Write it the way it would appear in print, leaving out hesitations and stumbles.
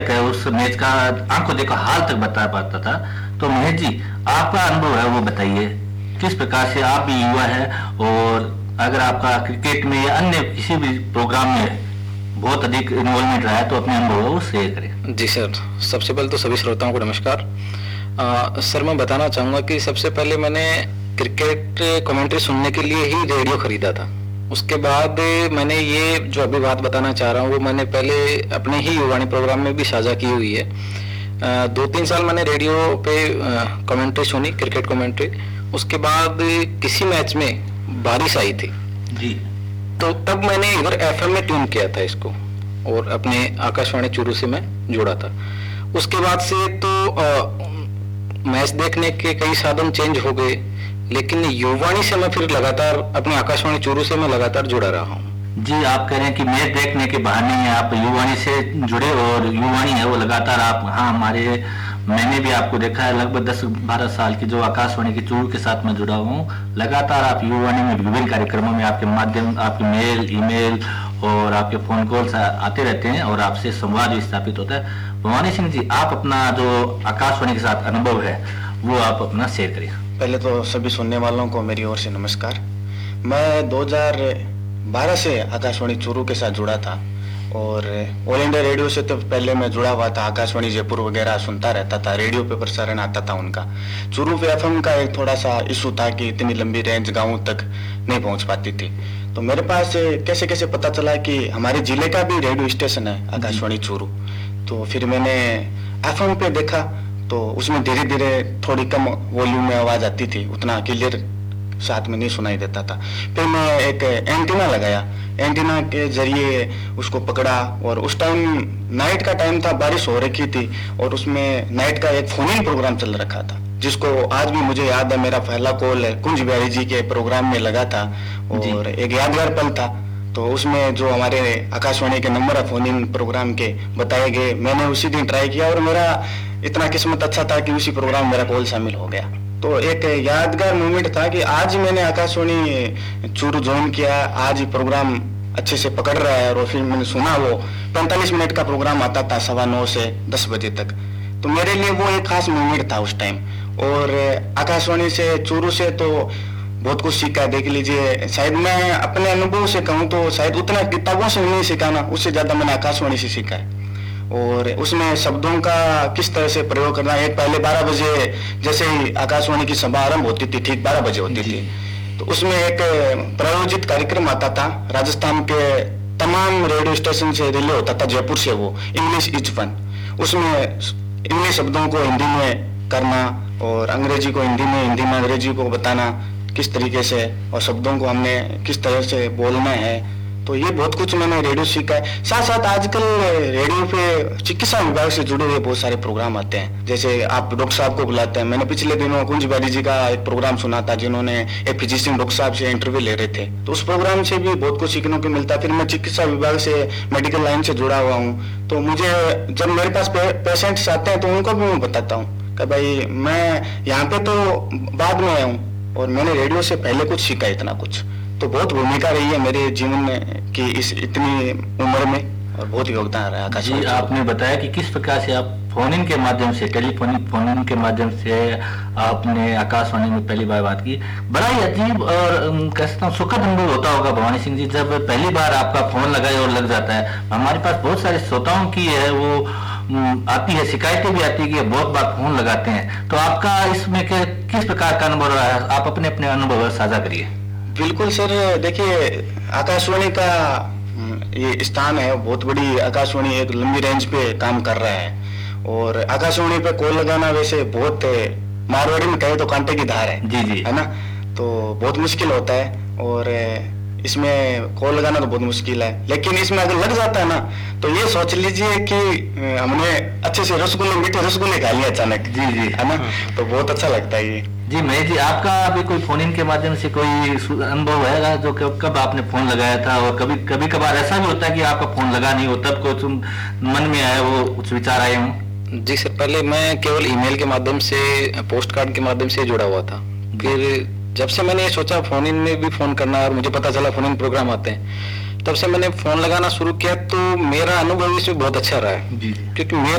उस मैच का आंखों देखो हाल तक बता पाता था। तो महेश जी, आपका अनुभव है वो बताइए, किस प्रकार से आप भी युवा है और अगर आपका क्रिकेट में या अन्य किसी भी प्रोग्राम में बहुत अधिक इन्वॉल्वमेंट रहा है तो अपने अनुभव वो शेयर करें। जी सर, सबसे पहले तो सभी श्रोताओं को नमस्कार। सर मैं बताना चाहूँगा कि सबसे पहले मैंने क्रिकेट कमेंट्री सुनने के लिए ही रेडियो खरीदा था। उसके बाद मैंने ये जो अभी बात बताना चाह रहा हूँ वो मैंने पहले अपने ही युवाणी प्रोग्राम में भी साझा की हुई है। 2-3 साल मैंने रेडियो पे कमेंट्री सुनी, क्रिकेट कमेंट्री। उसके बाद किसी मैच में बारिश आई थी जी, तो तब मैंने इधर एफएम में ट्यून किया था इसको और अपने आकाशवाणी चूरू से मैं जुड़ा था। उसके बाद से तो मैच देखने के कई साधन चेंज हो गए, लेकिन युवाणी से मैं फिर लगातार अपने आकाशवाणी चूरू से मैं लगातार जुड़ा रहा हूँ। जी, आप कह रहे हैं कि मैच देखने के बहाने में आप युवाणी से जुड़े और युवाणी है वो लगातार आप, हाँ हमारे, मैंने भी आपको देखा है लगभग 10-12 साल की जो आकाशवाणी की चूरू के साथ मैं जुड़ा हुआ हूँ। लगातार आप युवाणी में विभिन्न कार्यक्रमों में आपके माध्यम, आपके मेल, ईमेल और आपके फोन कॉल्स आते रहते हैं और आपसे संवाद भी स्थापित होता है। भवानी सिंह जी, आप अपना जो आकाशवाणी के साथ अनुभव है वो आप अपना शेयर करिए। पहले तो सभी सुनने वालों को मेरी ओर से नमस्कार। मैं 2012 से आकाशवाणी चूरू के साथ जुड़ा था और ऑल इंडिया रेडियो से तो पहले मैं जुड़ा हुआ था। आकाशवाणी जयपुर वगैरह सुनता रहता था, रेडियो पे प्रसारण आता था उनका। चूरू पे एफएम का एक थोड़ा सा इशू था कि इतनी लंबी रेंज गाँव तक नहीं पहुंच पाती थी। तो मेरे पास कैसे कैसे पता चला कि हमारे जिले का भी रेडियो स्टेशन है आकाशवाणी चूरू। तो फिर मैंने एफएम पे देखा तो उसमें धीरे धीरे थोड़ी कम वॉल्यूम में आवाज आती थी, उतना क्लियर साथ में नहीं सुनाई देता था। फिर मैं एक एंटीना लगाया, एंटीना के जरिए उसको पकड़ा और उस टाइम नाइट का टाइम था, बारिश हो रखी थी और उसमें नाइट का एक फोन इन प्रोग्राम चल रखा था जिसको आज भी मुझे याद है। मेरा पहला कॉल कुंज बिहारी जी के प्रोग्राम में लगा था और एक यादगार पल था। तो उसमें जो हमारे आकाशवाणी के नंबर है फोन इन प्रोग्राम के बताए गए, मैंने उसी दिन ट्राई किया और मेरा इतना किस्मत अच्छा था कि उसी प्रोग्राम में मेरा कॉल शामिल हो गया। तो एक यादगार मोमेंट था कि आज मैंने आकाशवाणी चूरू ज्वाइन किया, आज प्रोग्राम अच्छे से पकड़ रहा है। और फिर मैंने सुना वो 45 मिनट का प्रोग्राम आता था 9:15 से 10 बजे तक। तो मेरे लिए वो एक खास मोमेंट था उस टाइम। और आकाशवाणी से चूरू से तो बहुत कुछ सीखा। देख लीजिए, शायद मैं अपने अनुभव से कहूँ तो शायद उतना किताबों से नहीं सीखा ना, उससे ज्यादा मैंने आकाशवाणी से सीखा है। और उसमें शब्दों का किस तरह से प्रयोग करना है। पहले 12 बजे जैसे ही आकाशवाणी की सभा आरंभ होती थी, ठीक 12 बजे होती थी, तो उसमें एक प्रायोजित कार्यक्रम आता था राजस्थान के तमाम रेडियो स्टेशन से रिले होता था, जयपुर से, वो इंग्लिश इज फन। उसमें इंग्लिश शब्दों को हिंदी में करना और अंग्रेजी को हिंदी में, हिंदी में अंग्रेजी को बताना किस तरीके से, और शब्दों को हमने किस तरह से बोलना है। तो ये बहुत कुछ मैंने रेडियो सीखा है। साथ साथ आजकल रेडियो पे चिकित्सा विभाग से जुड़े हुए बहुत सारे प्रोग्राम आते हैं, जैसे आप डॉक्टर साहब को बुलाते हैं। मैंने पिछले दिनों कुंज बिहारी जी का एक प्रोग्राम सुना था जिन्होंने एक फिजिशियन डॉक्टर साहब से इंटरव्यू ले रहे थे, तो उस प्रोग्राम से भी बहुत कुछ सीखने को मिलता है। फिर मैं चिकित्सा विभाग से मेडिकल लाइन से जुड़ा हुआ हूँ, तो मुझे जब मेरे पास पेशेंट्स आते हैं तो उनको भी मैं बताता हूँ कि भाई मैं यहाँ पे तो बाद में आया हूँ और मैंने रेडियो से पहले कुछ सीखा, इतना कुछ। तो बहुत भूमिका रही है मेरे जीवन में कि इस इतनी उम्र में, और बहुत योगदान रहा है। जी, आपने बताया कि किस प्रकार से आप फोन इन के माध्यम से, टेलीफोनिक फोन इन के माध्यम से आपने आकाशवाणी में पहली बार बात की। बड़ा ही अजीब और कहता हूँ सुखद अनुभव होता होगा भवानी सिंह जी, जब पहली बार आपका फोन लगाए और लग जाता है। हमारे पास बहुत सारे श्रोताओं की है वो आती है, शिकायतें भी आती है कि बहुत बार फोन लगाते हैं। तो आपका इसमें किस प्रकार का अनुभव रहा है? आप अपने अपने अनुभव साझा करिए। बिल्कुल सर, देखिए आकाशवाणी का ये स्थान है बहुत बड़ी। आकाशवाणी एक लंबी रेंज पे काम कर रहा है और आकाशवाणी पे कॉल लगाना वैसे बहुत, मारवाड़ी में कहे तो कांटे की धार है। जी जी, है ना, तो बहुत मुश्किल होता है और इसमें कॉल लगाना तो बहुत मुश्किल है। लेकिन इसमें अगर लग जाता है ना तो ये सोच लीजिए कि हमने अच्छे से रसगुल्ले, मीठे रसगुल्ले खा लिए अचानक। जी जी, है ना, तो बहुत अच्छा लगता है ये। जी महेश जी, आपका अभी कोई फोन इन के माध्यम से कोई अनुभव है जो कब आपने फोन लगाया था? और कभी कभार ऐसा भी होता है कि आपका फोन लगा नहीं हो, तब कुछ मन में आया, वो कुछ विचार आए हों? जी सर, पहले मैं केवल ईमेल के माध्यम से, पोस्ट कार्ड के माध्यम से जुड़ा हुआ था। फिर जब से मैंने सोचा फोन इन में भी फोन करना और मुझे पता चला फोन इन प्रोग्राम आते हैं, तब से मैंने फोन लगाना शुरू किया तो मेरा अनुभव इसमें बहुत अच्छा रहा है, जी क्योंकि मेरा